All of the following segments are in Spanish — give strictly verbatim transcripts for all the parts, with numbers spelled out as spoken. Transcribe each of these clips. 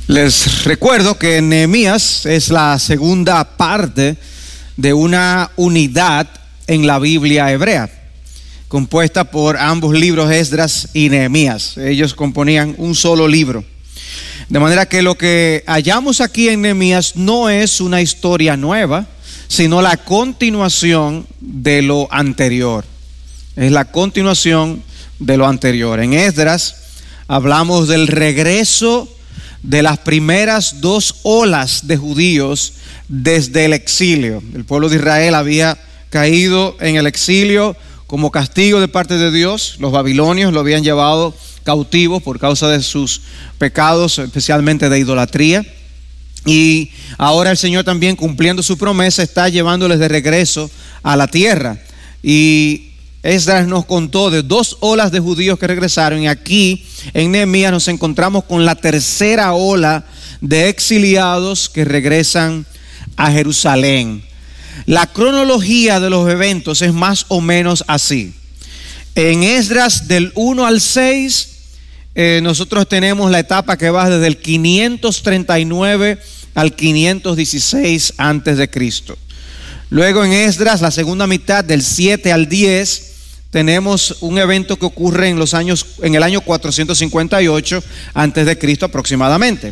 Les recuerdo que Nehemías es la segunda parte de una unidad en la Biblia hebrea, compuesta por ambos libros, Esdras y Nehemías. Ellos componían un solo libro. De manera que lo que hallamos aquí en Nehemías no es una historia nueva, sino la continuación de lo anterior. Es la continuación de lo anterior. En Esdras hablamos del regreso de las primeras dos olas de judíos desde el exilio. El pueblo de Israel había caído en el exilio como castigo de parte de Dios. Los babilonios lo habían llevado cautivos por causa de sus pecados, especialmente de idolatría. Y ahora el Señor, también cumpliendo su promesa, está llevándoles de regreso a la tierra. Y Esdras nos contó de dos olas de judíos que regresaron, y aquí en Nehemías nos encontramos con la tercera ola de exiliados que regresan a Jerusalén. La cronología de los eventos es más o menos así. En Esdras del uno al seis, eh, nosotros tenemos la etapa que va desde el quinientos treinta y nueve al quinientos dieciséis antes de Cristo. Luego en Esdras, la segunda mitad del siete al diez, tenemos un evento que ocurre en los años, en el año cuatrocientos cincuenta y ocho antes de Cristo aproximadamente.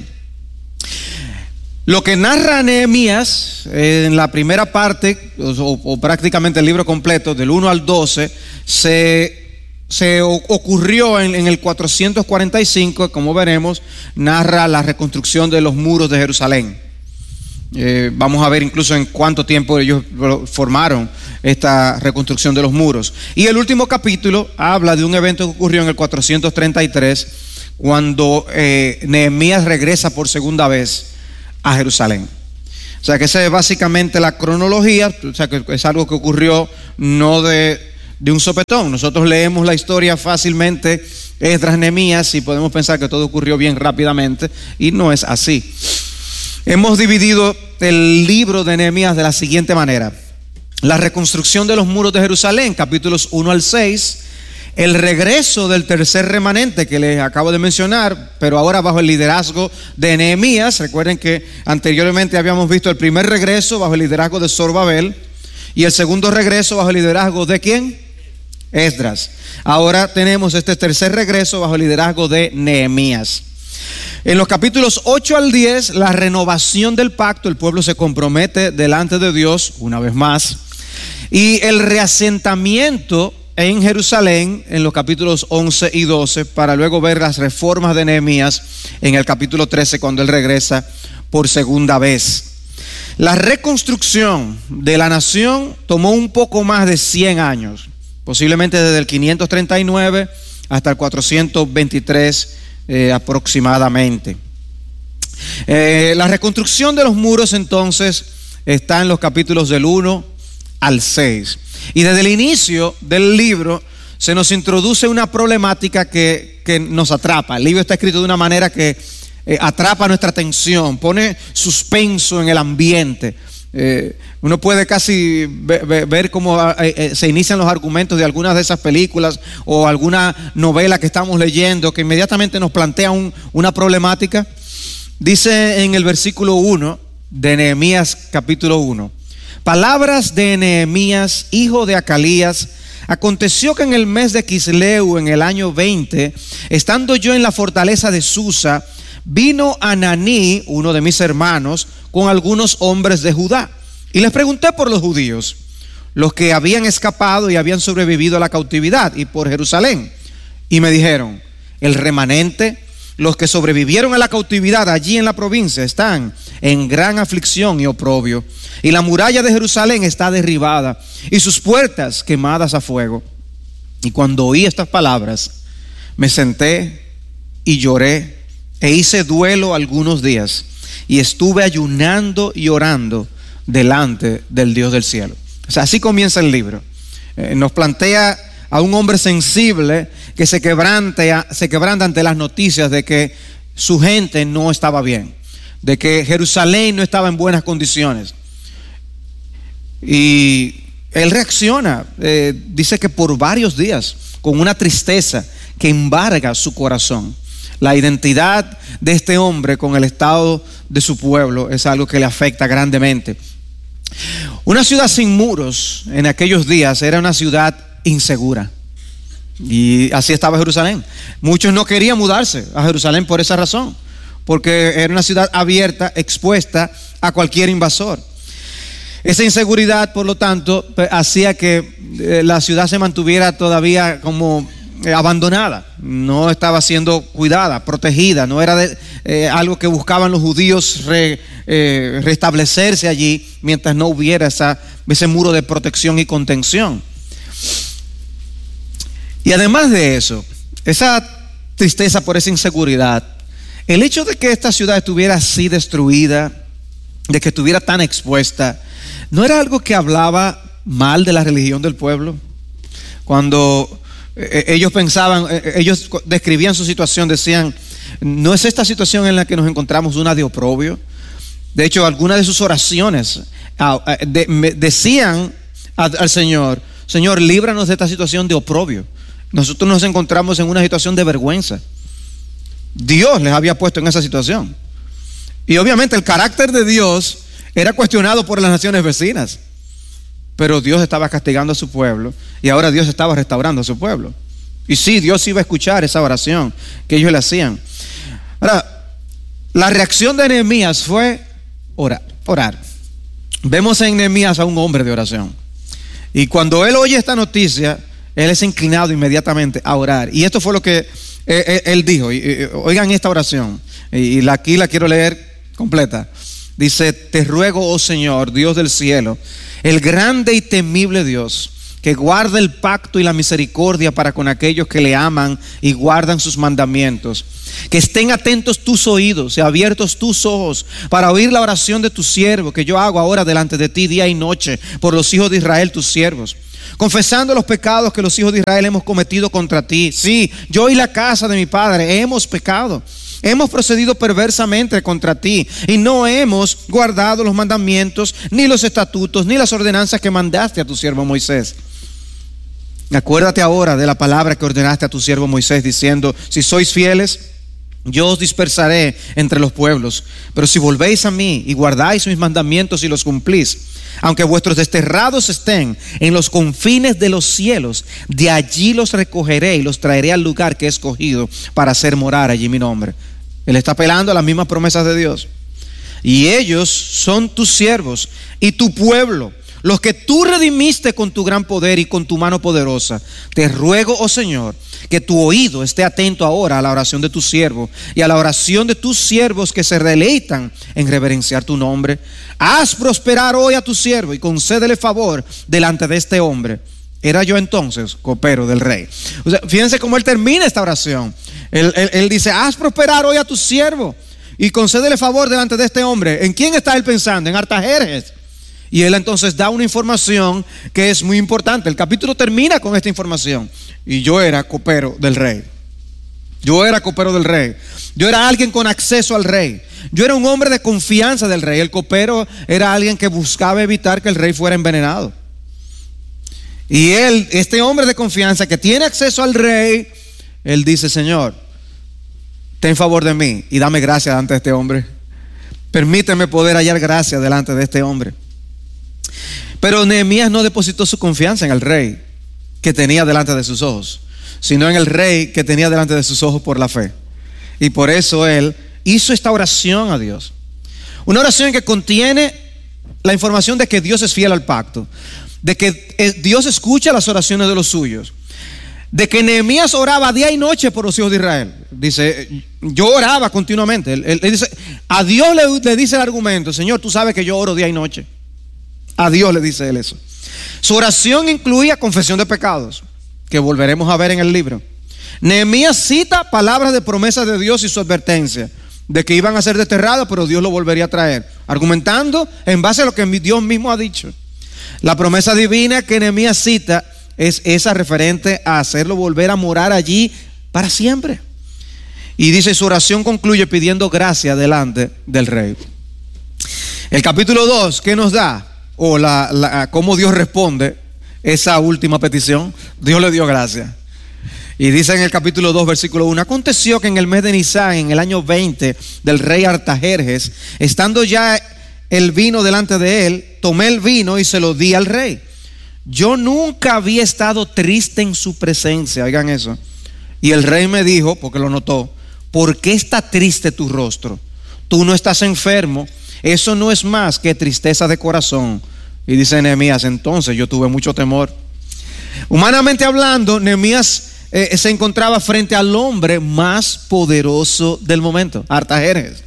Lo que narra Nehemías en la primera parte, o, o prácticamente el libro completo, del uno al doce, se, se ocurrió en, en el cuatrocientos cuarenta y cinco, como veremos, narra la reconstrucción de los muros de Jerusalén. Eh, vamos a ver incluso en cuánto tiempo ellos formaron esta reconstrucción de los muros. Y el último capítulo habla de un evento que ocurrió en el cuatrocientos treinta y tres, cuando eh, Nehemías regresa por segunda vez a Jerusalén. O sea que esa es básicamente la cronología. O sea que es algo que ocurrió no de, de un sopetón. Nosotros leemos la historia fácilmente, Esdras, Nehemías, y podemos pensar que todo ocurrió bien rápidamente, y no es así. Hemos dividido el libro de Nehemías de la siguiente manera: la reconstrucción de los muros de Jerusalén, capítulos uno al seis, el regreso del tercer remanente que les acabo de mencionar, pero ahora bajo el liderazgo de Nehemías. Recuerden que anteriormente habíamos visto el primer regreso bajo el liderazgo de Zorobabel, y el segundo regreso bajo el liderazgo de ¿quién? Esdras. Ahora tenemos este tercer regreso bajo el liderazgo de Nehemías. En los capítulos ocho al diez, la renovación del pacto. El pueblo se compromete delante de Dios una vez más, y el reasentamiento en Jerusalén en los capítulos once y doce, para luego ver las reformas de Nehemías en el capítulo trece, cuando él regresa por segunda vez. La reconstrucción de la nación tomó un poco más de cien años, posiblemente desde el quinientos treinta y nueve hasta el cuatrocientos veintitrés eh, aproximadamente. Eh, la reconstrucción de los muros entonces está en los capítulos del uno al seis. Y desde el inicio del libro se nos introduce una problemática que, que nos atrapa. El libro está escrito de una manera que eh, atrapa nuestra atención, pone suspenso en el ambiente. Eh, uno puede casi ver, ver cómo eh, eh, se inician los argumentos de algunas de esas películas o alguna novela que estamos leyendo, que inmediatamente nos plantea un, una problemática. Dice en el versículo uno de Nehemías capítulo uno: palabras de Nehemías, hijo de Acalías. Aconteció que en el mes de Quisleu, en el año veinte, estando yo en la fortaleza de Susa, vino Ananí, uno de mis hermanos, con algunos hombres de Judá, y les pregunté por los judíos, los que habían escapado y habían sobrevivido a la cautividad, y por Jerusalén. Y me dijeron: el remanente, los que sobrevivieron a la cautividad allí en la provincia, están en gran aflicción y oprobio, y la muralla de Jerusalén está derribada y sus puertas quemadas a fuego. Y cuando oí estas palabras, me senté y lloré e hice duelo algunos días, y estuve ayunando y orando delante del Dios del cielo. O sea, así comienza el libro. Eh, nos plantea a un hombre sensible que se quebranta, se quebranta ante las noticias de que su gente no estaba bien, de que Jerusalén no estaba en buenas condiciones. Y él reacciona, eh, dice que por varios días, con una tristeza que embarga su corazón. La identidad de este hombre con el estado de su pueblo es algo que le afecta grandemente. Una ciudad sin muros en aquellos días era una ciudad insegura. Y así estaba Jerusalén. Muchos no querían mudarse a Jerusalén por esa razón, porque era una ciudad abierta, expuesta a cualquier invasor. Esa inseguridad, por lo tanto, hacía que la ciudad se mantuviera todavía como abandonada, no estaba siendo cuidada, protegida, no era de, eh, algo que buscaban los judíos re, eh, restablecerse allí mientras no hubiera esa, ese muro de protección y contención. Y además de eso, esa tristeza por esa inseguridad, el hecho de que esta ciudad estuviera así destruida, de que estuviera tan expuesta, ¿no era algo que hablaba mal de la religión del pueblo? Cuando eh, ellos pensaban, eh, ellos describían su situación, decían, ¿no es esta situación en la que nos encontramos una de oprobio? De hecho, algunas de sus oraciones ah, de, me, decían al, al Señor, Señor, líbranos de esta situación de oprobio. Nosotros nos encontramos en una situación de vergüenza. Dios les había puesto en esa situación. Y obviamente el carácter de Dios era cuestionado por las naciones vecinas, pero Dios estaba castigando a su pueblo y ahora Dios estaba restaurando a su pueblo. Y sí, Dios iba a escuchar esa oración que ellos le hacían. Ahora, la reacción de Nehemías fue orar, orar. Vemos en Nehemías a un hombre de oración. Y cuando él oye esta noticia, él es inclinado inmediatamente a orar. Y esto fue lo que él, él dijo. Y, y, oigan esta oración. Y la, aquí la quiero leer completa. Dice, te ruego, oh Señor, Dios del cielo, el grande y temible Dios, que guarda el pacto y la misericordia para con aquellos que le aman y guardan sus mandamientos. Que estén atentos tus oídos y abiertos tus ojos para oír la oración de tu siervo, que yo hago ahora delante de ti día y noche por los hijos de Israel, tus siervos, confesando los pecados que los hijos de Israel hemos cometido contra ti. Sí, yo y la casa de mi padre hemos pecado. Hemos procedido perversamente contra ti y no hemos guardado los mandamientos, ni los estatutos, ni las ordenanzas que mandaste a tu siervo Moisés. Acuérdate ahora de la palabra que ordenaste a tu siervo Moisés, diciendo, si sois fieles, yo os dispersaré entre los pueblos, pero si volvéis a mí y guardáis mis mandamientos y los cumplís, aunque vuestros desterrados estén en los confines de los cielos, de allí los recogeré y los traeré al lugar que he escogido para hacer morar allí mi nombre. Él está apelando a las mismas promesas de Dios. Y ellos son tus siervos y tu pueblo, los que tú redimiste con tu gran poder y con tu mano poderosa. Te ruego, oh Señor, que tu oído esté atento ahora a la oración de tu siervo y a la oración de tus siervos que se deleitan en reverenciar tu nombre. Haz prosperar hoy a tu siervo y concédele favor delante de este hombre. Era yo entonces copero del rey. O sea, fíjense cómo él termina esta oración. Él, él, él dice, haz prosperar hoy a tu siervo y concédele favor delante de este hombre. ¿En quién está él pensando? En Artajerjes. Y él entonces da una información que es muy importante. El capítulo termina con esta información. Y yo era copero del rey. Yo era copero del rey. Yo era alguien con acceso al rey. Yo era un hombre de confianza del rey. El copero era alguien que buscaba evitar que el rey fuera envenenado. Y él, este hombre de confianza que tiene acceso al rey, él dice, Señor, ten favor de mí y dame gracia delante de este hombre. Permíteme poder hallar gracia delante de este hombre. Pero Nehemías no depositó su confianza en el rey que tenía delante de sus ojos, sino en el rey que tenía delante de sus ojos por la fe. Y por eso él hizo esta oración a Dios. Una oración que contiene la información de que Dios es fiel al pacto, de que Dios escucha las oraciones de los suyos, de que Nehemías oraba día y noche por los hijos de Israel. Dice, yo oraba continuamente. Él, él, él dice, a Dios le, le dice el argumento, Señor, tú sabes que yo oro día y noche. A Dios le dice él eso. Su oración incluía confesión de pecados, que volveremos a ver en el libro. Nehemías cita palabras de promesas de Dios y su advertencia de que iban a ser desterrados, pero Dios lo volvería a traer, argumentando en base a lo que Dios mismo ha dicho. La promesa divina que Nehemías cita es esa referente a hacerlo volver a morar allí para siempre. Y dice, su oración concluye pidiendo gracia delante del rey. El capítulo dos, ¿qué nos da? O la, la, cómo Dios responde esa última petición. Dios le dio gracia. Y dice en el capítulo dos, versículo uno: aconteció que en el mes de Nisan, en el año veinte del rey Artajerjes, estando ya el vino delante de él, tomé el vino y se lo di al rey. Yo nunca había estado triste en su presencia. Oigan eso. Y el rey me dijo, porque lo notó: ¿por qué está triste tu rostro? Tú no estás enfermo. Eso no es más que tristeza de corazón. Y dice Nehemías: entonces yo tuve mucho temor. Humanamente hablando, Nehemías eh, se encontraba frente al hombre más poderoso del momento, Artajerjes.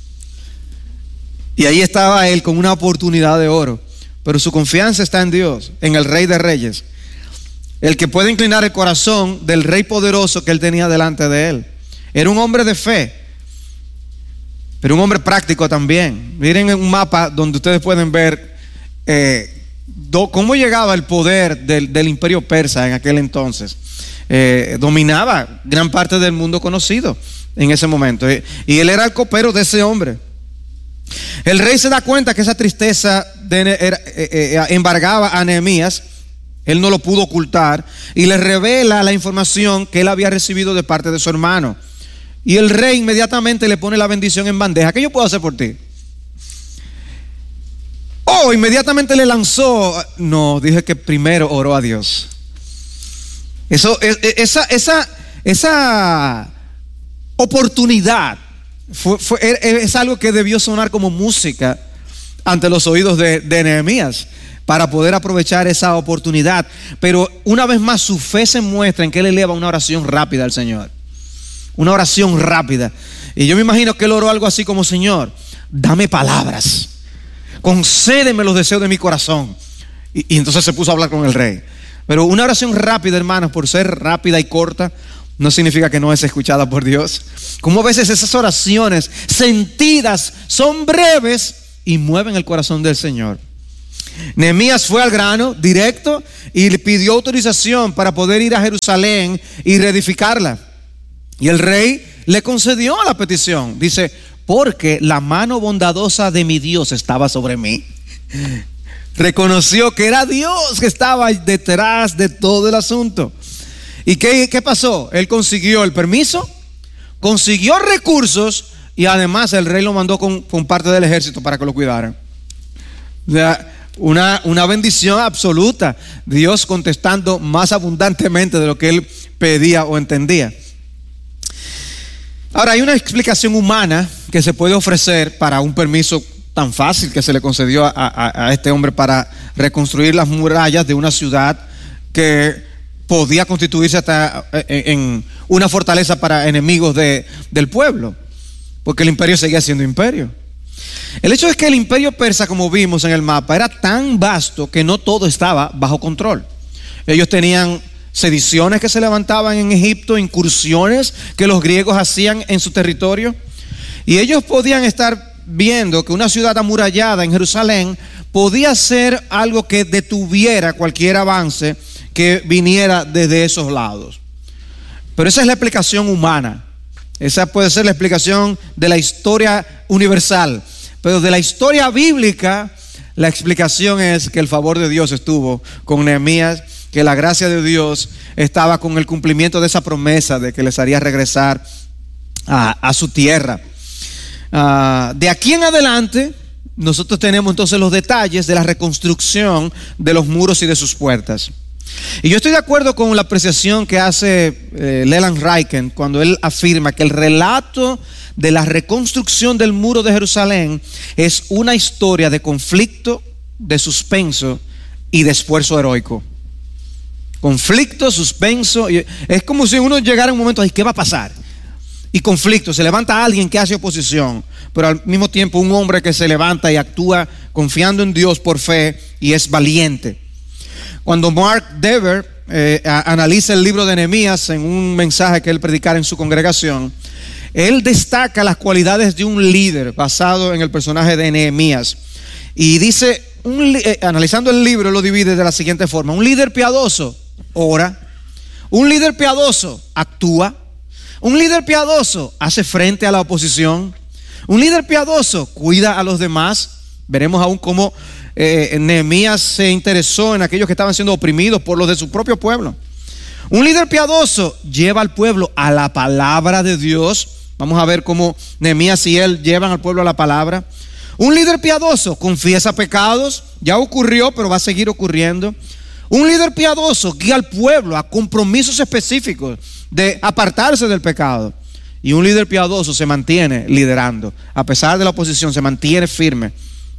Y ahí estaba él con una oportunidad de oro. Pero su confianza está en Dios, en el Rey de Reyes, el que puede inclinar el corazón del rey poderoso que él tenía delante de él. Era un hombre de fe, pero un hombre práctico también. Miren un mapa donde ustedes pueden ver eh, do, cómo llegaba el poder del, del imperio persa en aquel entonces. Eh, dominaba gran parte del mundo conocido en ese momento, y, y él era el copero de ese hombre. El rey se da cuenta que esa tristeza de, era, eh, eh, embargaba a Nehemías. Él no lo pudo ocultar y le revela la información que él había recibido de parte de su hermano. Y el rey inmediatamente le pone la bendición en bandeja. ¿Qué yo puedo hacer por ti? Oh, inmediatamente le lanzó. No, dije que primero oró a Dios. Eso, esa, esa, esa oportunidad fue, fue, es algo que debió sonar como música ante los oídos de, de Nehemías, para poder aprovechar esa oportunidad. Pero una vez más su fe se muestra en que él eleva una oración rápida al Señor. Una oración rápida. Y yo me imagino que él oró algo así como: Señor, dame palabras, concédeme los deseos de mi corazón. Y, y entonces se puso a hablar con el rey. Pero una oración rápida, hermanos, por ser rápida y corta, no significa que no es escuchada por Dios. Como a veces esas oraciones sentidas son breves y mueven el corazón del Señor. Nehemías fue al grano, directo, y le pidió autorización para poder ir a Jerusalén y reedificarla. Y el rey le concedió la petición. Dice: porque la mano bondadosa de mi Dios estaba sobre mí. Reconoció que era Dios que estaba detrás de todo el asunto. ¿Y qué, qué pasó? Él consiguió el permiso, consiguió recursos, y además el rey lo mandó con, con parte del ejército para que lo cuidaran. O sea, una, una bendición absoluta. Dios contestando más abundantemente de lo que él pedía o entendía. Ahora, hay una explicación humana que se puede ofrecer para un permiso tan fácil que se le concedió a, a, a este hombre para reconstruir las murallas de una ciudad que podía constituirse hasta en una fortaleza para enemigos de, del pueblo, porque el imperio seguía siendo imperio. El hecho es que el imperio persa, como vimos en el mapa, era tan vasto que no todo estaba bajo control. Ellos tenían sediciones que se levantaban en Egipto, incursiones que los griegos hacían en su territorio, y ellos podían estar viendo que una ciudad amurallada en Jerusalén podía ser algo que detuviera cualquier avance que viniera desde esos lados. Pero esa es la explicación humana. Esa puede ser la explicación de la historia universal. Pero de la historia bíblica, la explicación es que el favor de Dios estuvo con Nehemías, que la gracia de Dios estaba con el cumplimiento de esa promesa de que les haría regresar a, a su tierra. Uh, de aquí en adelante, nosotros tenemos entonces los detalles de la reconstrucción de los muros y de sus puertas. Y yo estoy de acuerdo con la apreciación que hace eh, Leland Ryken cuando él afirma que el relato de la reconstrucción del muro de Jerusalén es una historia de conflicto, de suspenso y de esfuerzo heroico. Conflicto, suspenso, y es como si uno llegara a un momento y ¿qué va a pasar? Y conflicto, se levanta alguien que hace oposición, pero al mismo tiempo un hombre que se levanta y actúa confiando en Dios por fe y es valiente. Cuando Mark Dever eh, a, analiza el libro de Nehemías en un mensaje que él predicara en su congregación, él destaca las cualidades de un líder basado en el personaje de Nehemías. Y dice, un, eh, analizando el libro, lo divide de la siguiente forma: un líder piadoso ora, un líder piadoso actúa, un líder piadoso hace frente a la oposición, un líder piadoso cuida a los demás. Veremos aún cómo eh, Nehemías se interesó en aquellos que estaban siendo oprimidos por los de su propio pueblo. Un líder piadoso lleva al pueblo a la palabra de Dios. Vamos a ver cómo Nehemías y él llevan al pueblo a la palabra. Un líder piadoso confiesa pecados. Ya ocurrió, pero va a seguir ocurriendo. Un líder piadoso guía al pueblo a compromisos específicos de apartarse del pecado. Y un líder piadoso se mantiene liderando. A pesar de la oposición, se mantiene firme.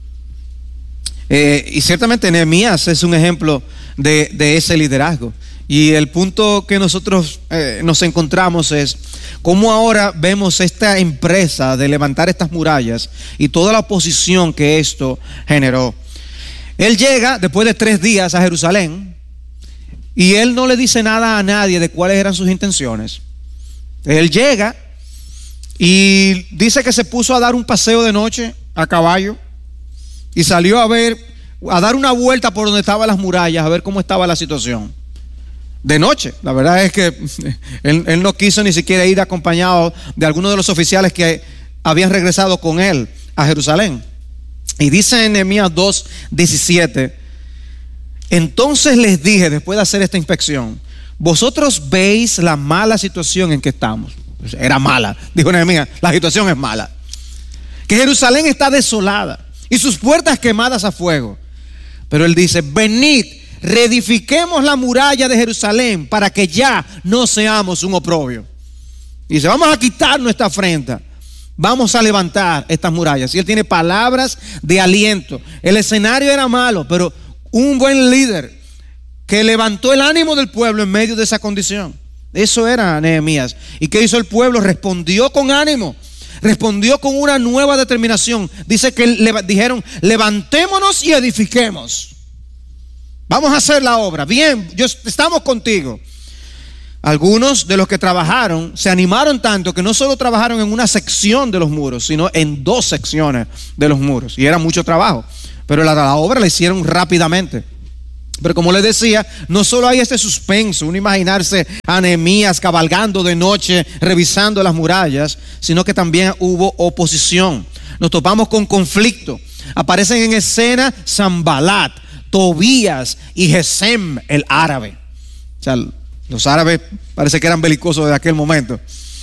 Eh, y ciertamente Nehemías es un ejemplo de, de ese liderazgo. Y el punto que nosotros eh, nos encontramos es cómo ahora vemos esta empresa de levantar estas murallas y toda la oposición que esto generó. Él llega después de tres días a Jerusalén y él no le dice nada a nadie de cuáles eran sus intenciones. Él llega y dice que se puso a dar un paseo de noche a caballo y salió a ver, a dar una vuelta por donde estaban las murallas, a ver cómo estaba la situación. De noche, la verdad es que él, él no quiso ni siquiera ir acompañado de algunos de los oficiales que habían regresado con él a Jerusalén. Y dice en Nehemías dos diecisiete: entonces les dije, después de hacer esta inspección, vosotros veis la mala situación en que estamos. Era mala, dijo Nehemías, la situación es mala. Que Jerusalén está desolada y sus puertas quemadas a fuego. Pero él dice: venid, reedifiquemos la muralla de Jerusalén para que ya no seamos un oprobio. Y dice: vamos a quitar nuestra afrenta, vamos a levantar estas murallas. Y él tiene palabras de aliento. El escenario era malo, pero un buen líder que levantó el ánimo del pueblo en medio de esa condición. Eso era Nehemías. ¿Y qué hizo el pueblo? Respondió con ánimo, respondió con una nueva determinación. Dice que le dijeron: levantémonos y edifiquemos. Vamos a hacer la obra. Bien, yo, estamos contigo. Algunos de los que trabajaron se animaron tanto que no solo trabajaron en una sección de los muros, sino en dos secciones de los muros. Y era mucho trabajo, pero la, la obra la hicieron rápidamente. Pero como les decía, no solo hay este suspenso, uno imaginarse a Nehemías cabalgando de noche, revisando las murallas, sino que también hubo oposición. Nos topamos con conflicto. Aparecen en escena Sanbalat, Tobías y Gesem, el árabe. O sea, los árabes parece que eran belicosos de aquel momento.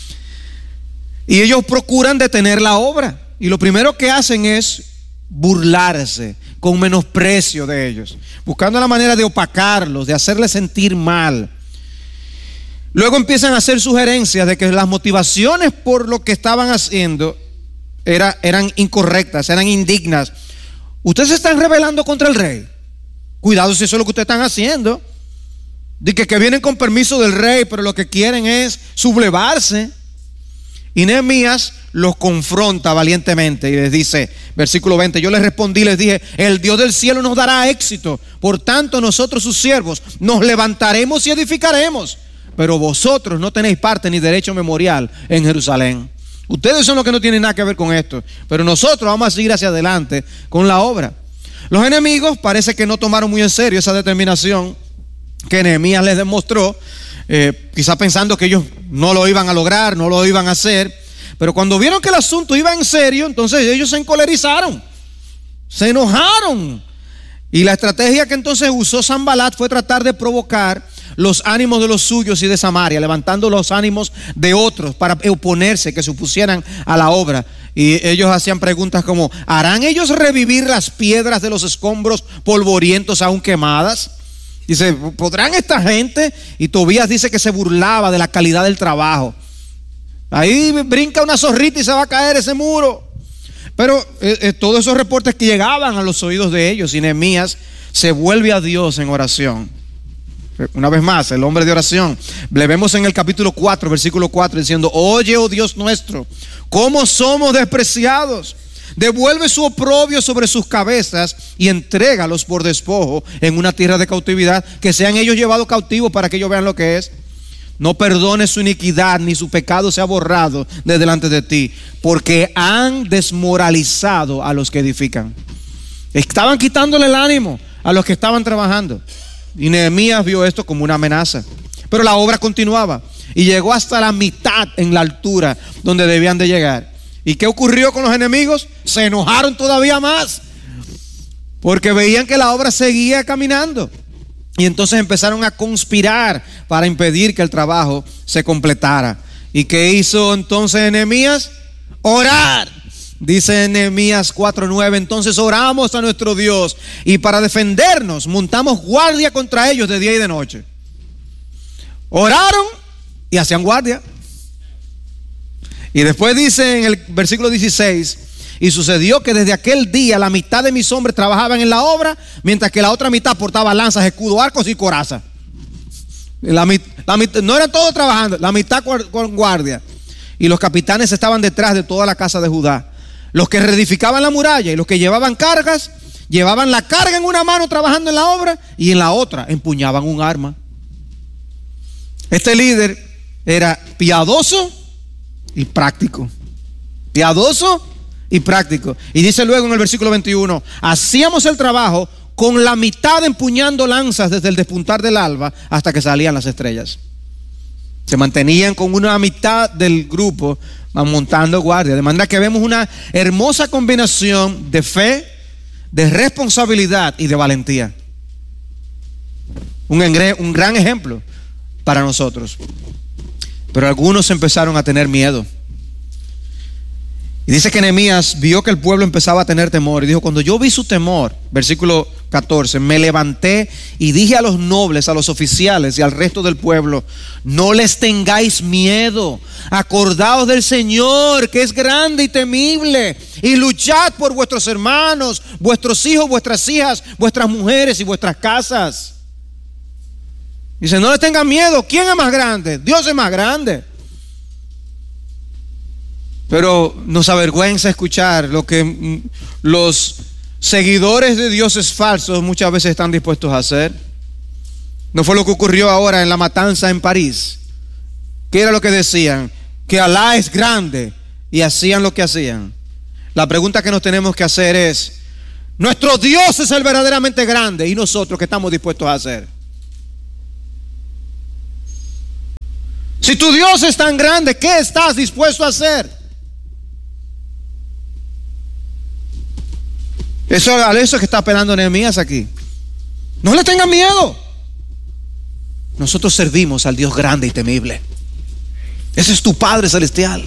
Y ellos procuran detener la obra. Y lo primero que hacen es burlarse, con menosprecio de ellos, buscando la manera de opacarlos, de hacerles sentir mal. Luego empiezan a hacer sugerencias de que las motivaciones por lo que estaban haciendo era, eran incorrectas, eran indignas. Ustedes se están rebelando contra el rey. Cuidado si eso es lo que ustedes están haciendo. De que, que vienen con permiso del rey, pero lo que quieren es sublevarse. Y Nehemías los confronta valientemente y les dice, versículo veinte: yo les respondí, les dije: el Dios del cielo nos dará éxito, por tanto nosotros sus siervos nos levantaremos y edificaremos, pero vosotros no tenéis parte ni derecho memorial en Jerusalén. Ustedes son los que no tienen nada que ver con esto, pero nosotros vamos a seguir hacia adelante con la obra. Los enemigos parece que no tomaron muy en serio esa determinación que Nehemías les demostró, eh, quizá pensando que ellos no lo iban a lograr, no lo iban a hacer. Pero cuando vieron que el asunto iba en serio, entonces ellos se encolerizaron, se enojaron. Y la estrategia que entonces usó Sanbalat fue tratar de provocar los ánimos de los suyos y de Samaria, levantando los ánimos de otros para oponerse, que se opusieran a la obra. Y ellos hacían preguntas como: ¿harán ellos revivir las piedras de los escombros polvorientos aún quemadas? Dice: ¿podrán esta gente? Y Tobías dice que se burlaba de la calidad del trabajo. Ahí brinca una zorrita y se va a caer ese muro. Pero eh, eh, todos esos reportes que llegaban a los oídos de ellos, y Nehemías se vuelve a Dios en oración. Una vez más, el hombre de oración. Le vemos en el capítulo cuatro, versículo cuatro, diciendo: oye, oh Dios nuestro, cómo somos despreciados. Devuelve su oprobio sobre sus cabezas y entrégalos por despojo en una tierra de cautividad, que sean ellos llevados cautivos para que ellos vean lo que es. No perdones su iniquidad, ni su pecado sea borrado de delante de ti, porque han desmoralizado a los que edifican. Estaban quitándole el ánimo a los que estaban trabajando. Y Nehemías vio esto como una amenaza. Pero la obra continuaba y llegó hasta la mitad en la altura donde debían de llegar. ¿Y qué ocurrió con los enemigos? Se enojaron todavía más, porque veían que la obra seguía caminando. Y entonces empezaron a conspirar para impedir que el trabajo se completara. ¿Y qué hizo entonces Nehemías? Orar. Dice Nehemías cuatro nueve, entonces oramos a nuestro Dios y para defendernos montamos guardia contra ellos de día y de noche. Oraron y hacían guardia. Y después dice en el versículo dieciséis, y sucedió que desde aquel día la mitad de mis hombres trabajaban en la obra, mientras que la otra mitad portaba lanzas, escudo, arcos y corazas. La, la, no eran todos trabajando, la mitad con guardia. Y los capitanes estaban detrás de toda la casa de Judá. Los que reedificaban la muralla y los que llevaban cargas, llevaban la carga en una mano trabajando en la obra y en la otra empuñaban un arma. Este líder era piadoso y práctico. Piadoso y práctico. Y dice luego en el versículo veintiuno, hacíamos el trabajo con la mitad empuñando lanzas desde el despuntar del alba hasta que salían las estrellas. Se mantenían con una mitad del grupo montando guardia. De manera que vemos una hermosa combinación de fe, de responsabilidad y de valentía. Un, un gran ejemplo para nosotros. Pero algunos empezaron a tener miedo. Y dice que Nehemías vio que el pueblo empezaba a tener temor. Y dijo, cuando yo vi su temor, versículo catorce, me levanté y dije a los nobles, a los oficiales y al resto del pueblo, no les tengáis miedo. Acordaos del Señor, que es grande y temible, y luchad por vuestros hermanos, vuestros hijos, vuestras hijas, vuestras mujeres y vuestras casas. Dice, no les tengan miedo. ¿Quién es más grande? Dios es más grande. Pero nos avergüenza escuchar lo que los seguidores de dioses falsos muchas veces están dispuestos a hacer. ¿No fue lo que ocurrió ahora en la matanza en París? ¿Qué era lo que decían? Que Alá es grande, y hacían lo que hacían. La pregunta que nos tenemos que hacer es, nuestro Dios es el verdaderamente grande, y nosotros, ¿qué estamos dispuestos a hacer? Si tu Dios es tan grande, ¿qué estás dispuesto a hacer? Eso, a eso que está apelando Nehemías aquí. No le tengan miedo. Nosotros servimos al Dios grande y temible. Ese es tu Padre celestial.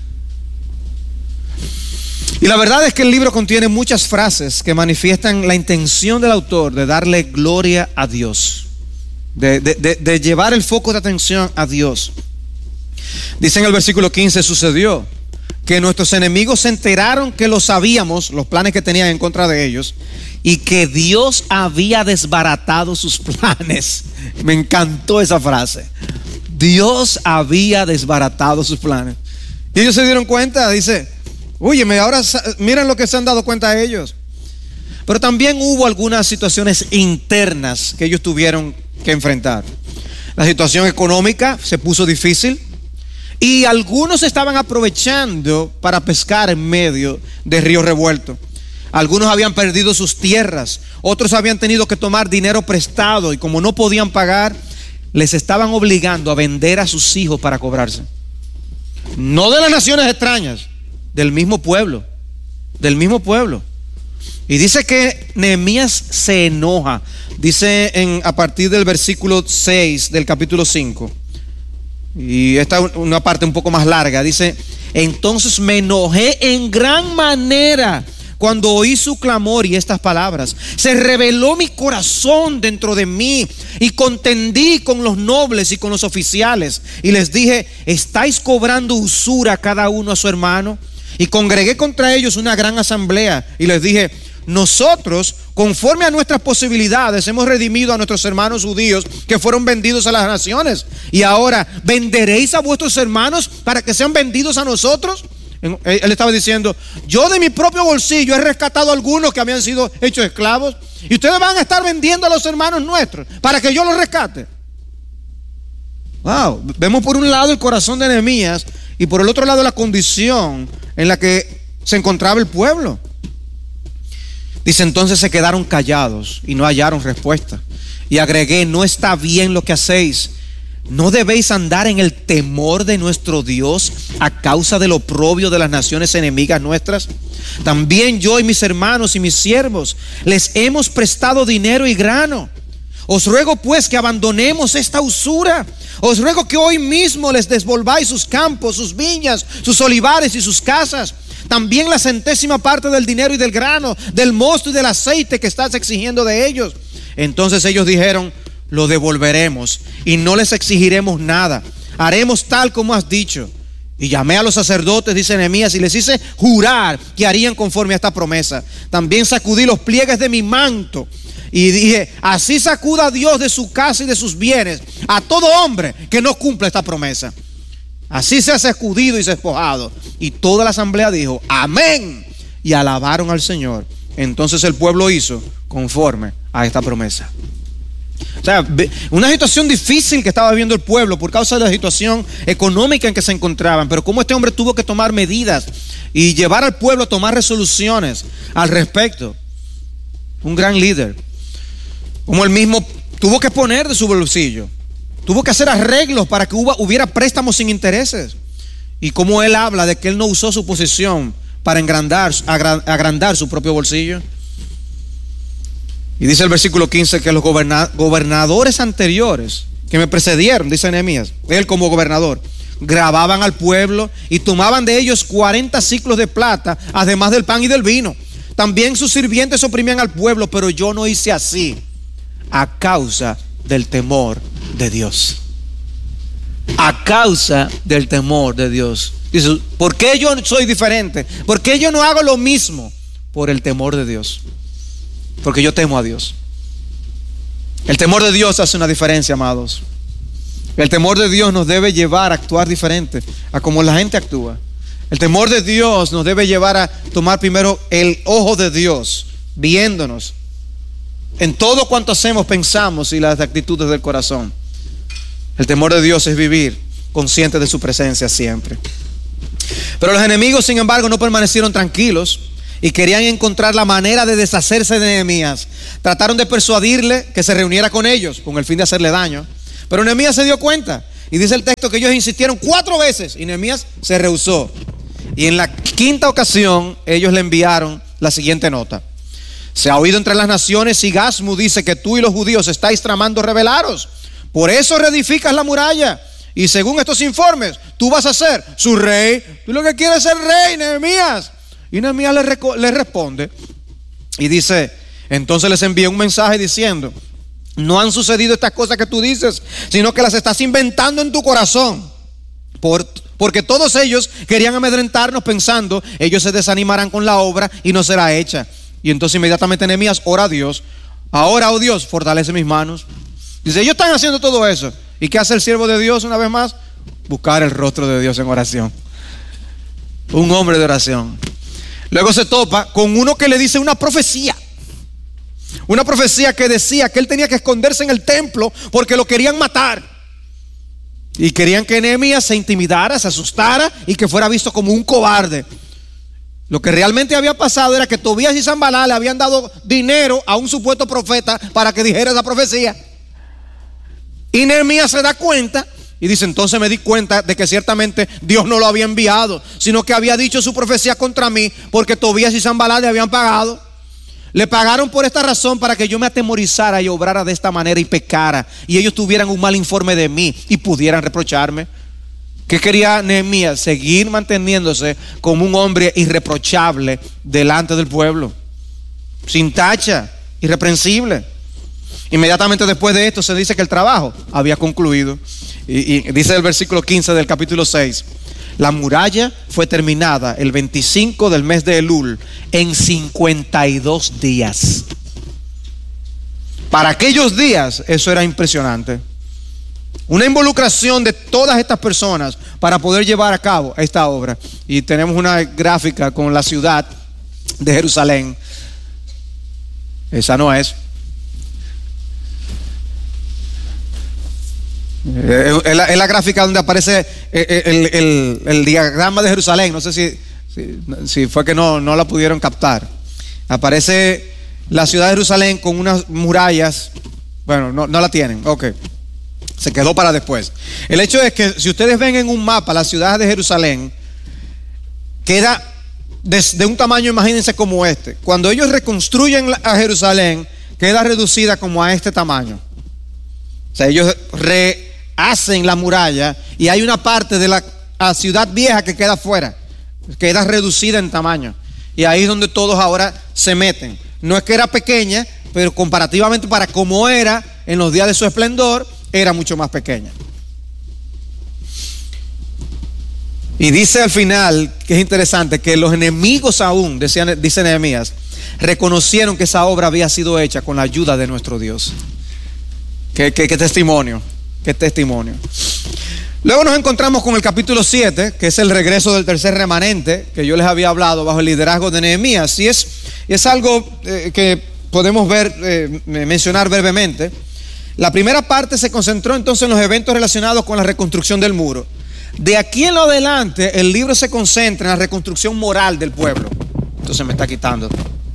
Y la verdad es que el libro contiene muchas frases que manifiestan la intención del autor de darle gloria a Dios, de, de, de, de llevar el foco de atención a Dios. Dice en el versículo quince, sucedió que nuestros enemigos se enteraron que lo sabíamos, los planes que tenían en contra de ellos, y que Dios había desbaratado sus planes. Me encantó esa frase. Dios había desbaratado sus planes. Y ellos se dieron cuenta, dice, óyeme, ahora miren lo que se han dado cuenta ellos. Pero también hubo algunas situaciones internas que ellos tuvieron que enfrentar. La situación económica se puso difícil. Y algunos estaban aprovechando para pescar en medio de río revuelto. Algunos habían perdido sus tierras, otros habían tenido que tomar dinero prestado y como no podían pagar, les estaban obligando a vender a sus hijos para cobrarse. No de las naciones extrañas, del mismo pueblo, del mismo pueblo. Y dice que Nehemías se enoja. Dice en, a partir del versículo seis del capítulo cinco. Y esta es una parte un poco más larga. Dice, entonces me enojé en gran manera cuando oí su clamor y estas palabras. Se rebeló mi corazón dentro de mí y contendí con los nobles y con los oficiales. Y les dije, ¿estáis cobrando usura cada uno a su hermano? Y congregué contra ellos una gran asamblea y les dije, nosotros, conforme a nuestras posibilidades, hemos redimido a nuestros hermanos judíos que fueron vendidos a las naciones. Y ahora, ¿venderéis a vuestros hermanos para que sean vendidos a nosotros? Él estaba diciendo, yo de mi propio bolsillo he rescatado a algunos que habían sido hechos esclavos, y ustedes van a estar vendiendo a los hermanos nuestros para que yo los rescate. Wow, vemos por un lado el corazón de Nehemías y por el otro lado la condición en la que se encontraba el pueblo. Dice, entonces se quedaron callados y no hallaron respuesta. Y agregué, no está bien lo que hacéis. ¿No debéis andar en el temor de nuestro Dios a causa del oprobio de las naciones enemigas nuestras? También yo y mis hermanos y mis siervos les hemos prestado dinero y grano. Os ruego pues que abandonemos esta usura. Os ruego que hoy mismo les devolváis sus campos, sus viñas, sus olivares y sus casas. También la centésima parte del dinero y del grano, del mosto y del aceite que estás exigiendo de ellos. Entonces ellos dijeron: lo devolveremos y no les exigiremos nada. Haremos tal como has dicho. Y llamé a los sacerdotes, dice Nehemías, y les hice jurar que harían conforme a esta promesa. También sacudí los pliegues de mi manto y dije: así sacuda Dios de su casa y de sus bienes a todo hombre que no cumpla esta promesa. Así se ha sacudido y despojado. Y toda la asamblea dijo: amén, y alabaron al Señor. Entonces el pueblo hizo conforme a esta promesa. O sea, una situación difícil que estaba viviendo el pueblo por causa de la situación económica en que se encontraban, pero cómo este hombre tuvo que tomar medidas y llevar al pueblo a tomar resoluciones al respecto. Un gran líder. Como él mismo tuvo que poner de su bolsillo, tuvo que hacer arreglos para que hubiera préstamos sin intereses. Y como él habla de que él no usó su posición para agrandar, agrandar su propio bolsillo. Y dice el versículo quince que los gobernadores anteriores que me precedieron, dice Nehemías, él como gobernador, grababan al pueblo y tomaban de ellos cuarenta siclos de plata, además del pan y del vino. También sus sirvientes oprimían al pueblo, pero yo no hice así, a causa del temor de Dios. A causa del temor de Dios. Dice: ¿por qué yo soy diferente? ¿Por qué yo no hago lo mismo? Por el temor de Dios. Porque yo temo a Dios. El temor de Dios hace una diferencia, amados. El temor de Dios nos debe llevar a actuar diferente a como la gente actúa. El temor de Dios nos debe llevar a tomar primero el ojo de Dios, viéndonos en todo cuanto hacemos, pensamos y las actitudes del corazón. El temor de Dios es vivir consciente de su presencia siempre. Pero los enemigos, sin embargo, no permanecieron tranquilos y querían encontrar la manera de deshacerse de Nehemías. Trataron de persuadirle que se reuniera con ellos con el fin de hacerle daño, pero Nehemías se dio cuenta. Y dice el texto que ellos insistieron cuatro veces y Nehemías se rehusó. Y en la quinta ocasión ellos le enviaron la siguiente nota: se ha oído entre las naciones y Gasmu dice que tú y los judíos estáis tramando rebelaros. Por eso reedificas la muralla. Y según estos informes, tú vas a ser su rey. Tú lo que quieres es ser rey, Nehemías. Y Nehemías le, le responde y dice: entonces les envié un mensaje diciendo: no han sucedido estas cosas que tú dices, sino que las estás inventando en tu corazón. Por, porque todos ellos querían amedrentarnos pensando: ellos se desanimarán con la obra y no será hecha. Y entonces inmediatamente Nehemías ora a Dios: ahora, oh Dios, fortalece mis manos. Dice: ellos están haciendo todo eso. ¿Y qué hace el siervo de Dios una vez más? Buscar el rostro de Dios en oración. Un hombre de oración. Luego se topa con uno que le dice una profecía. Una profecía que decía que él tenía que esconderse en el templo porque lo querían matar. Y querían que Nehemías se intimidara, se asustara y que fuera visto como un cobarde. Lo que realmente había pasado era que Tobías y Sanballat le habían dado dinero a un supuesto profeta para que dijera esa profecía. Y Nehemías se da cuenta y dice: entonces me di cuenta de que ciertamente Dios no lo había enviado, sino que había dicho su profecía contra mí, porque Tobías y Sanballat le habían pagado. Le pagaron por esta razón, para que yo me atemorizara y obrara de esta manera y pecara, y ellos tuvieran un mal informe de mí y pudieran reprocharme. ¿Qué quería Nehemías? Seguir manteniéndose como un hombre irreprochable delante del pueblo, sin tacha, irreprensible. Inmediatamente después de esto se dice que el trabajo había concluido. Y, y dice el versículo quince del capítulo seis: la muralla fue terminada el veinticinco del mes de Elul en cincuenta y dos días. Para aquellos días eso era impresionante. Una involucración de todas estas personas para poder llevar a cabo esta obra. Y tenemos una gráfica con la ciudad de Jerusalén. Esa no es. Es la, es la gráfica donde aparece el, el, el, el diagrama de Jerusalén. No sé si, si, si fue que no, no la pudieron captar. Aparece la ciudad de Jerusalén con unas murallas. Bueno, no, no la tienen. Ok, se quedó para después. El hecho es que si ustedes ven en un mapa la ciudad de Jerusalén, queda de, de un tamaño, imagínense, como este. Cuando ellos reconstruyen a Jerusalén, queda reducida como a este tamaño. O sea, ellos rehacen la muralla y hay una parte de la, la ciudad vieja que queda fuera, queda reducida en tamaño. Y ahí es donde todos ahora se meten. No es que era pequeña, pero comparativamente para como era en los días de su esplendor, era mucho más pequeña. Y dice al final, que es interesante, que los enemigos aún, decía, dice Nehemías, reconocieron que esa obra había sido hecha con la ayuda de nuestro Dios. Qué, qué, qué testimonio, qué testimonio. Luego nos encontramos con el capítulo siete, que es el regreso del tercer remanente, que yo les había hablado bajo el liderazgo de Nehemías. Y es, es algo eh, que podemos ver, eh, mencionar brevemente. La primera parte se concentró entonces en los eventos relacionados con la reconstrucción del muro. De aquí en lo adelante, el libro se concentra en la reconstrucción moral del pueblo. Entonces me está quitando.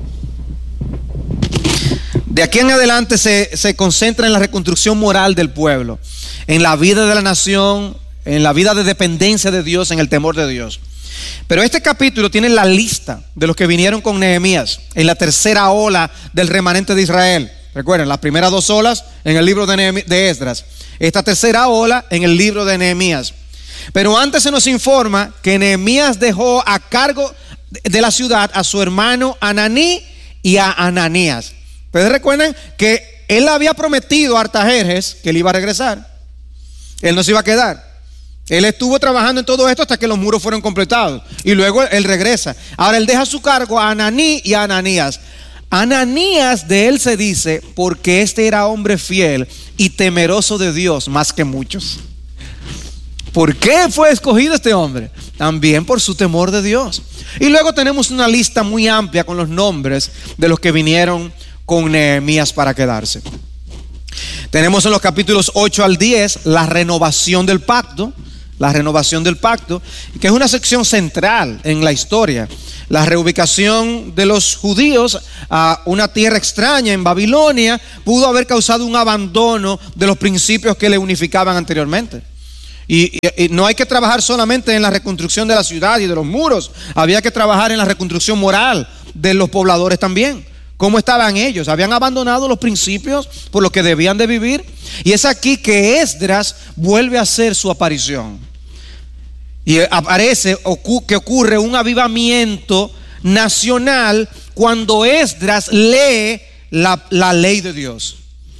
De aquí en adelante se, se concentra en la reconstrucción moral del pueblo, en la vida de la nación, en la vida de dependencia de Dios, en el temor de Dios. Pero este capítulo tiene la lista de los que vinieron con Nehemías en la tercera ola del remanente de Israel. Recuerden, las primeras dos olas en el libro de, Nehemí- de Esdras. Esta tercera ola en el libro de Nehemías. Pero antes se nos informa que Nehemías dejó a cargo de la ciudad a su hermano Ananí y a Ananías. Ustedes recuerdan que él había prometido a Artajerjes que él iba a regresar. Él no se iba a quedar. Él estuvo trabajando en todo esto hasta que los muros fueron completados. Y luego él regresa. Ahora él deja a su cargo a Ananí y a Ananías. Ananías, de él se dice, porque este era hombre fiel y temeroso de Dios más que muchos. ¿Por qué fue escogido este hombre? También por su temor de Dios. Y luego tenemos una lista muy amplia con los nombres de los que vinieron con Nehemías para quedarse. Tenemos en los capítulos ocho al diez la renovación del pacto, la renovación del pacto, que es una sección central en la historia. La reubicación de los judíos a una tierra extraña en Babilonia pudo haber causado un abandono de los principios que le unificaban anteriormente. Y, y, y no hay que trabajar solamente en la reconstrucción de la ciudad y de los muros, había que trabajar en la reconstrucción moral de los pobladores también. ¿Cómo estaban ellos? Habían abandonado los principios por los que debían de vivir. Y es aquí que Esdras vuelve a hacer su aparición. Y aparece que ocurre un avivamiento nacional cuando Esdras lee la, la ley de Dios.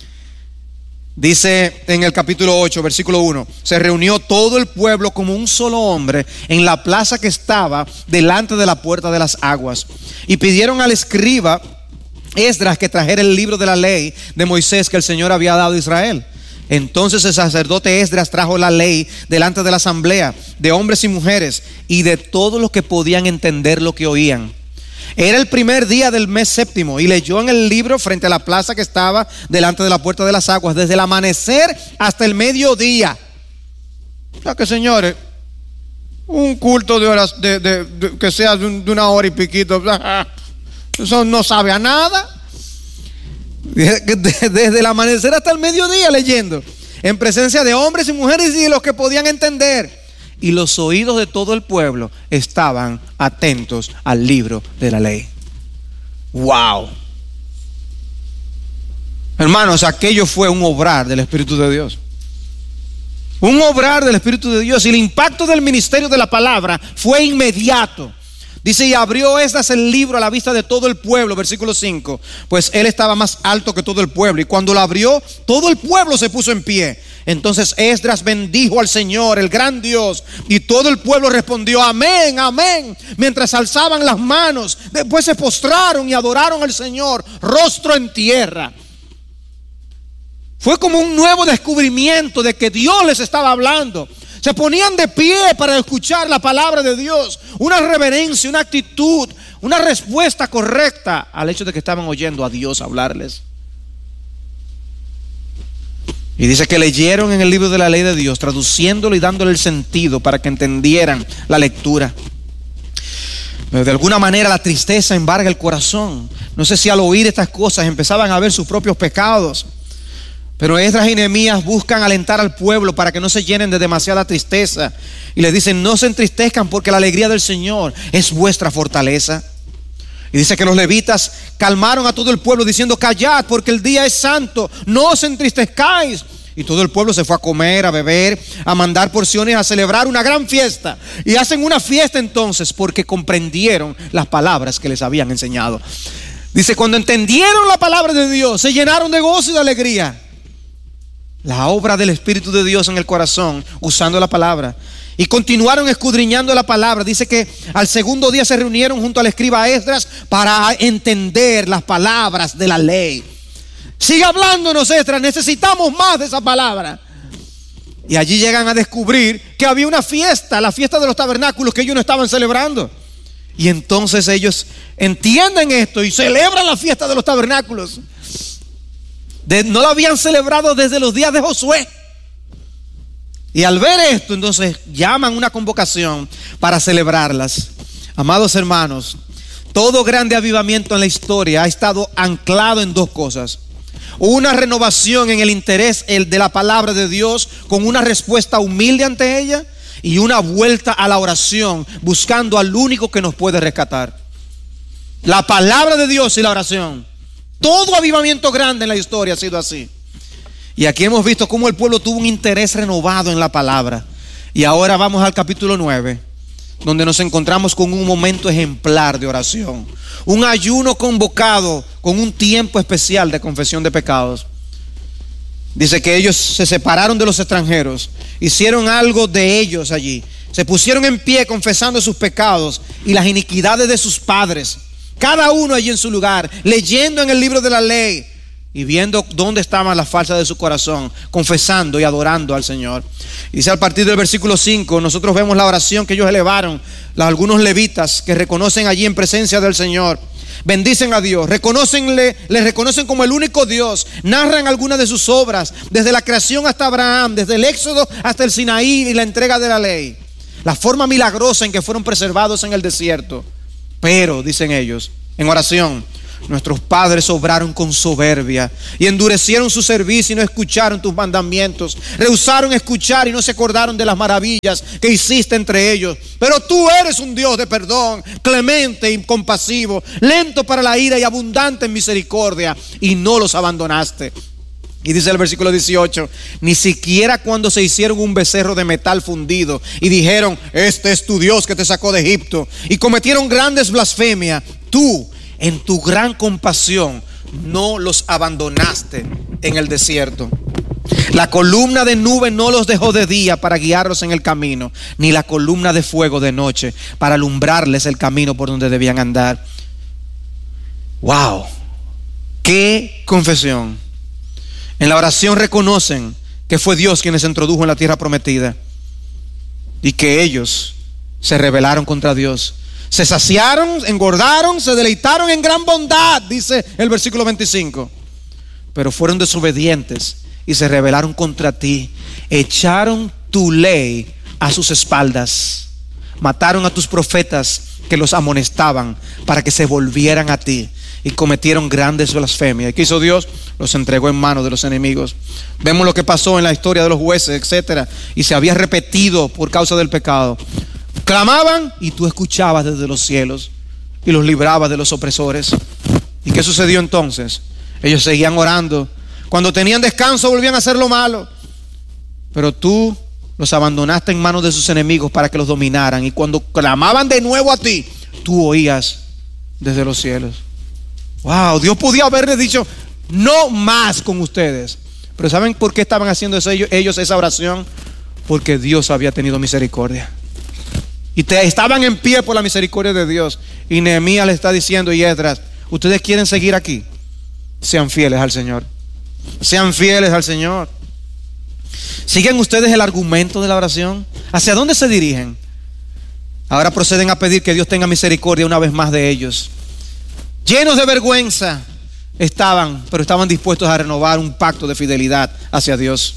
Dice en el capítulo ocho, versículo uno, se reunió todo el pueblo como un solo hombre en la plaza que estaba delante de la puerta de las aguas. Y pidieron al escriba Esdras que trajera el libro de la ley de Moisés que el Señor había dado a Israel. Entonces el sacerdote Esdras trajo la ley delante de la asamblea de hombres y mujeres y de todos los que podían entender lo que oían. Era el primer día del mes séptimo y leyó en el libro frente a la plaza que estaba delante de la puerta de las aguas desde el amanecer hasta el mediodía. O sea que, señores, un culto de horas de, de, de, que sea de, un, de una hora y piquito, eso no sabe a nada. Desde el amanecer hasta el mediodía leyendo en presencia de hombres y mujeres y de los que podían entender. Y los oídos de todo el pueblo estaban atentos al libro de la ley. Wow. Hermanos, aquello fue un obrar del Espíritu de Dios. Un obrar del Espíritu de Dios. Y el impacto del ministerio de la palabra fue inmediato. Dice, y abrió Esdras el libro a la vista de todo el pueblo, versículo cinco. Pues él estaba más alto que todo el pueblo. Y cuando lo abrió, todo el pueblo se puso en pie. Entonces Esdras bendijo al Señor, el gran Dios. Y todo el pueblo respondió, amén, amén, mientras alzaban las manos. Después se postraron y adoraron al Señor, rostro en tierra. Fue como un nuevo descubrimiento de que Dios les estaba hablando. Se ponían de pie para escuchar la palabra de Dios. Una reverencia, una actitud, una respuesta correcta al hecho de que estaban oyendo a Dios hablarles. Y dice que leyeron en el libro de la ley de Dios, traduciéndolo y dándole el sentido para que entendieran la lectura. Pero de alguna manera la tristeza embarga el corazón. No sé si al oír estas cosas empezaban a ver sus propios pecados. Pero Esdras y Nehemías buscan alentar al pueblo para que no se llenen de demasiada tristeza. Y les dicen, no se entristezcan porque la alegría del Señor es vuestra fortaleza. Y dice que los levitas calmaron a todo el pueblo diciendo, callad porque el día es santo, no os entristezcáis. Y todo el pueblo se fue a comer, a beber, a mandar porciones, a celebrar una gran fiesta. Y hacen una fiesta entonces porque comprendieron las palabras que les habían enseñado. Dice, cuando entendieron la palabra de Dios, se llenaron de gozo y de alegría. La obra del Espíritu de Dios en el corazón, usando la palabra. Y continuaron escudriñando la palabra. Dice que al segundo día se reunieron junto al escriba Esdras para entender las palabras de la ley. Sigue hablándonos, Esdras, necesitamos más de esa palabra. Y allí llegan a descubrir que había una fiesta, la fiesta de los tabernáculos, que ellos no estaban celebrando. Y entonces ellos entienden esto y celebran la fiesta de los tabernáculos. De, no la habían celebrado desde los días de Josué. Y al ver esto, entonces llaman una convocación para celebrarlas. Amados hermanos, todo grande avivamiento en la historia ha estado anclado en dos cosas: una renovación en el interés de la palabra de Dios con una respuesta humilde ante ella, y una vuelta a la oración buscando al único que nos puede rescatar. La palabra de Dios y la oración. Todo avivamiento grande en la historia ha sido así. Y aquí hemos visto cómo el pueblo tuvo un interés renovado en la palabra. Y ahora vamos al capítulo nueve, donde nos encontramos con un momento ejemplar de oración. Un ayuno convocado con un tiempo especial de confesión de pecados. Dice que ellos se separaron de los extranjeros, hicieron algo de ellos allí. Se pusieron en pie confesando sus pecados y las iniquidades de sus padres. Cada uno allí en su lugar, leyendo en el libro de la ley y viendo dónde estaban las falsas de su corazón, confesando y adorando al Señor. Dice a partir del versículo cinco, nosotros vemos la oración que ellos elevaron, algunos levitas que reconocen allí en presencia del Señor. Bendicen a Dios, reconocenle, le reconocen como el único Dios, narran algunas de sus obras, desde la creación hasta Abraham, desde el Éxodo hasta el Sinaí y la entrega de la ley, la forma milagrosa en que fueron preservados en el desierto. Pero, dicen ellos, en oración, nuestros padres obraron con soberbia y endurecieron su servicio y no escucharon tus mandamientos. Rehusaron escuchar y no se acordaron de las maravillas que hiciste entre ellos. Pero tú eres un Dios de perdón, clemente y compasivo, lento para la ira y abundante en misericordia, y no los abandonaste. Y dice el versículo dieciocho, ni siquiera cuando se hicieron un becerro de metal fundido y dijeron, este es tu Dios que te sacó de Egipto, y cometieron grandes blasfemias, tú en tu gran compasión no los abandonaste en el desierto. La columna de nube no los dejó de día para guiarlos en el camino, ni la columna de fuego de noche para alumbrarles el camino por donde debían andar. Wow, qué confesión. En la oración reconocen que fue Dios quien les introdujo en la tierra prometida y que ellos se rebelaron contra Dios. Se saciaron, engordaron, se deleitaron en gran bondad, dice el versículo veinticinco. Pero fueron desobedientes y se rebelaron contra ti. Echaron tu ley a sus espaldas. Mataron a tus profetas que los amonestaban para que se volvieran a ti. Y cometieron grandes blasfemias. ¿Y qué hizo Dios? Los entregó en manos de los enemigos. Vemos lo que pasó en la historia de los jueces, etcétera. Y se había repetido por causa del pecado. Clamaban y tú escuchabas desde los cielos y los librabas de los opresores. ¿Y qué sucedió entonces? Ellos seguían orando. Cuando tenían descanso volvían a hacer lo malo. Pero tú los abandonaste en manos de sus enemigos para que los dominaran. Y cuando clamaban de nuevo a ti, tú oías desde los cielos. Wow, Dios podía haberles dicho no más con ustedes. Pero ¿saben por qué estaban haciendo eso ellos, ellos esa oración? Porque Dios había tenido misericordia. Y te, estaban en pie por la misericordia de Dios. Y Nehemías le está diciendo, y Esdras, ¿ustedes quieren seguir aquí? Sean fieles al Señor. Sean fieles al Señor. ¿Siguen ustedes el argumento de la oración? ¿Hacia dónde se dirigen? Ahora proceden a pedir que Dios tenga misericordia una vez más de ellos. Llenos de vergüenza estaban, pero estaban dispuestos a renovar un pacto de fidelidad hacia Dios.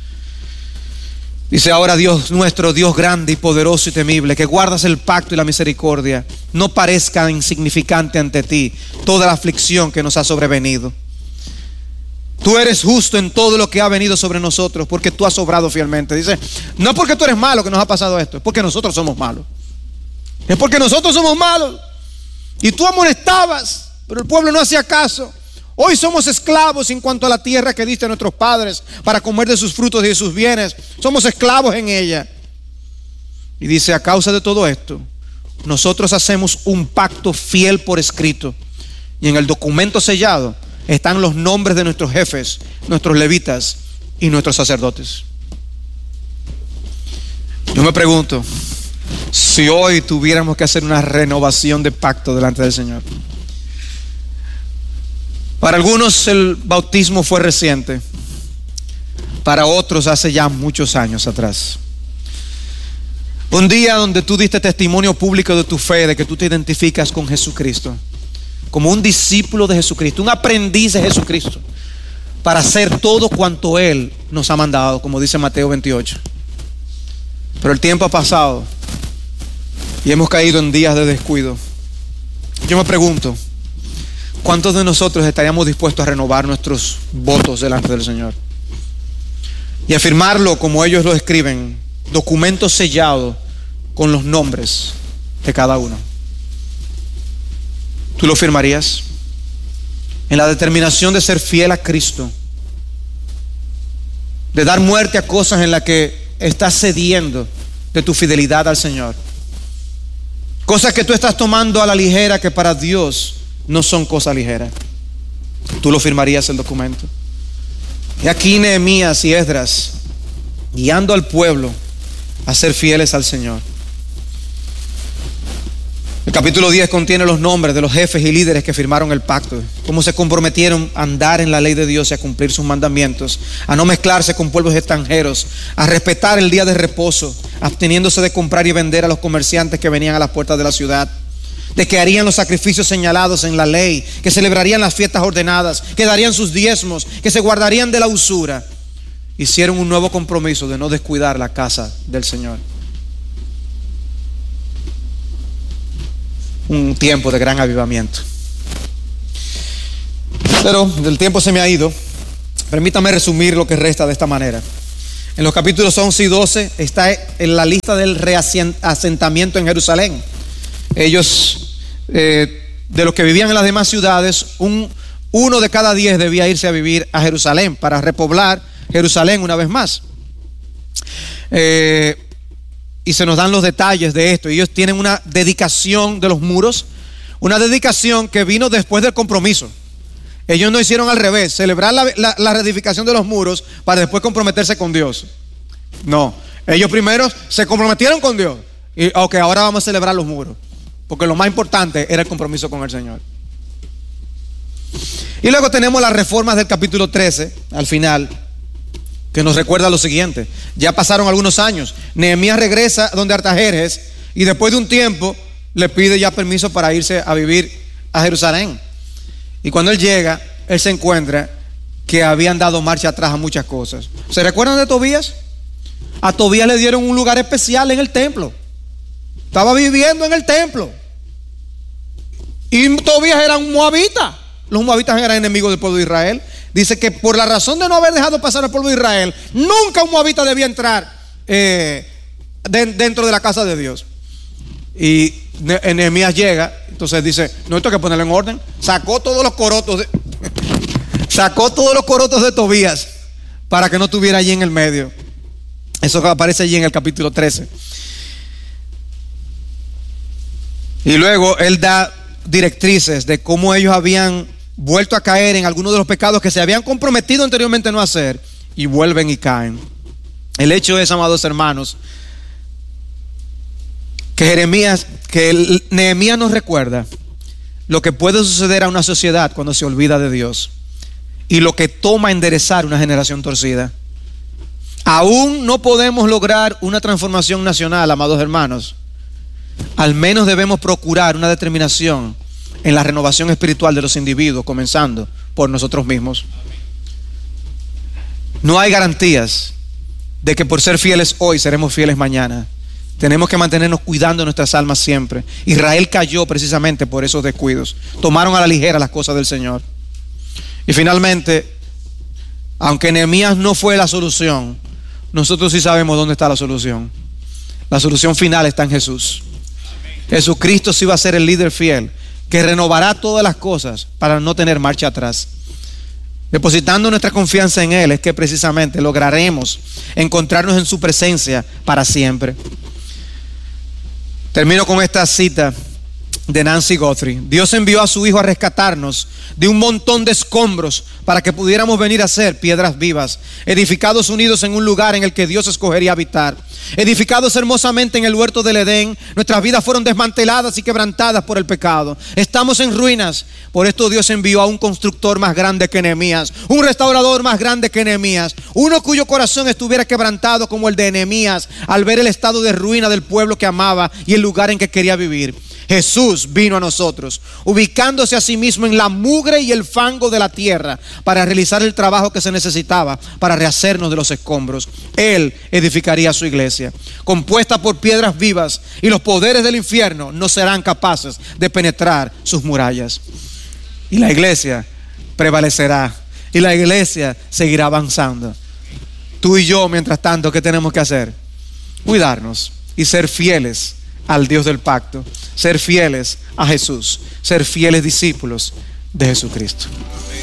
Dice ahora Dios nuestro, Dios grande y poderoso y temible, que guardas el pacto y la misericordia, no parezca insignificante ante ti toda la aflicción que nos ha sobrevenido. Tú eres justo en todo lo que ha venido sobre nosotros, porque tú has obrado fielmente. Dice, no es porque tú eres malo que nos ha pasado esto, es porque nosotros somos malos. Es porque nosotros somos malos. Y tú amonestabas, pero el pueblo no hacía caso. Hoy somos esclavos en cuanto a la tierra que diste a nuestros padres para comer de sus frutos y de sus bienes. Somos esclavos en ella. Y dice, a causa de todo esto, nosotros hacemos un pacto fiel por escrito. Y en el documento sellado están los nombres de nuestros jefes, nuestros levitas y nuestros sacerdotes. Yo me pregunto, si hoy tuviéramos que hacer una renovación de pacto delante del Señor. Para algunos el bautismo fue reciente, para otros hace ya muchos años atrás. Un día donde tú diste testimonio público de tu fe, de que tú te identificas con Jesucristo, como un discípulo de Jesucristo, un aprendiz de Jesucristo, para hacer todo cuanto Él nos ha mandado, como dice Mateo veintiocho. Pero el tiempo ha pasado y hemos caído en días de descuido. Yo me pregunto, ¿cuántos de nosotros estaríamos dispuestos a renovar nuestros votos delante del Señor? Y afirmarlo como ellos lo escriben, documento sellado con los nombres de cada uno. ¿Tú lo firmarías? En la determinación de ser fiel a Cristo, de dar muerte a cosas en las que estás cediendo de tu fidelidad al Señor. Cosas que tú estás tomando a la ligera, que para Dios no son cosas ligeras. ¿Tú lo firmarías el documento? Y aquí Nehemías y Esdras guiando al pueblo a ser fieles al Señor. El capítulo diez contiene los nombres de los jefes y líderes que firmaron el pacto, cómo se comprometieron a andar en la ley de Dios y a cumplir sus mandamientos, a no mezclarse con pueblos extranjeros, a respetar el día de reposo, absteniéndose de comprar y vender a los comerciantes que venían a las puertas de la ciudad, de que harían los sacrificios señalados en la ley, que celebrarían las fiestas ordenadas, que darían sus diezmos, que se guardarían de la usura. Hicieron un nuevo compromiso de no descuidar la casa del Señor. Un tiempo de gran avivamiento. Pero el tiempo se me ha ido. Permítame resumir lo que resta de esta manera. En los capítulos once y doce está en la lista del reasentamiento en Jerusalén. Ellos, eh, de los que vivían en las demás ciudades, un, uno de cada diez debía irse a vivir a Jerusalén para repoblar Jerusalén una vez más. Eh, y se nos dan los detalles de esto. Ellos tienen una dedicación de los muros, una dedicación que vino después del compromiso. Ellos no hicieron al revés, celebrar la, la, la reedificación de los muros para después comprometerse con Dios. No, ellos primero se comprometieron con Dios y ok, ahora vamos a celebrar los muros, porque lo más importante era el compromiso con el Señor. Y luego tenemos las reformas del capítulo trece al final, que nos recuerda lo siguiente. Ya pasaron algunos años, Nehemías regresa donde Artajerjes y después de un tiempo le pide ya permiso para irse a vivir a Jerusalén. Y cuando él llega, él se encuentra que habían dado marcha atrás a muchas cosas. ¿Se recuerdan de Tobías? A Tobías le dieron un lugar especial en el templo. Estaba viviendo en el templo. Y Tobías era un moabita. Los moabitas eran enemigos del pueblo de Israel. Dice que por la razón de no haber dejado pasar al pueblo de Israel, nunca un moabita debía entrar eh, de, dentro de la casa de Dios. Y Nehemías llega, entonces dice, no, esto hay que ponerlo en orden. Sacó todos los corotos de, sacó todos los corotos de Tobías para que no estuviera allí en el medio. Eso aparece allí en el capítulo trece. Y luego él da directrices de cómo ellos habían vuelto a caer en algunos de los pecados que se habían comprometido anteriormente a no hacer, y vuelven y caen. El hecho es, amados hermanos, que Jeremías, que Nehemías nos recuerda lo que puede suceder a una sociedad cuando se olvida de Dios y lo que toma enderezar una generación torcida. Aún no podemos lograr una transformación nacional, amados hermanos. Al menos debemos procurar una determinación en la renovación espiritual de los individuos, comenzando por nosotros mismos. No hay garantías de que por ser fieles hoy seremos fieles mañana. Tenemos que mantenernos cuidando nuestras almas siempre. Israel cayó precisamente por esos descuidos. Tomaron a la ligera las cosas del Señor. Y finalmente, aunque Nehemías no fue la solución, nosotros sí sabemos dónde está la solución. La solución final está en Jesús. Jesucristo sí va a ser el líder fiel que renovará todas las cosas para no tener marcha atrás. Depositando nuestra confianza en Él es que precisamente lograremos encontrarnos en su presencia para siempre. Termino con esta cita de Nancy Guthrie. Dios envió a su Hijo a rescatarnos de un montón de escombros para que pudiéramos venir a ser piedras vivas, edificados unidos en un lugar en el que Dios escogería habitar. Edificados hermosamente en el huerto del Edén, nuestras vidas fueron desmanteladas y quebrantadas por el pecado. Estamos en ruinas. Por esto Dios envió a un constructor más grande que Nehemías, un restaurador más grande que Nehemías, uno cuyo corazón estuviera quebrantado como el de Nehemías al ver el estado de ruina del pueblo que amaba y el lugar en que quería vivir. Jesús vino a nosotros, ubicándose a sí mismo en la mugre y el fango de la tierra para realizar el trabajo que se necesitaba para rehacernos de los escombros. Él edificaría su iglesia, compuesta por piedras vivas, y los poderes del infierno no serán capaces de penetrar sus murallas. Y la iglesia prevalecerá, y la iglesia seguirá avanzando. Tú y yo, mientras tanto, ¿qué tenemos que hacer? Cuidarnos y ser fieles al Dios del pacto, ser fieles a Jesús, ser fieles discípulos de Jesucristo.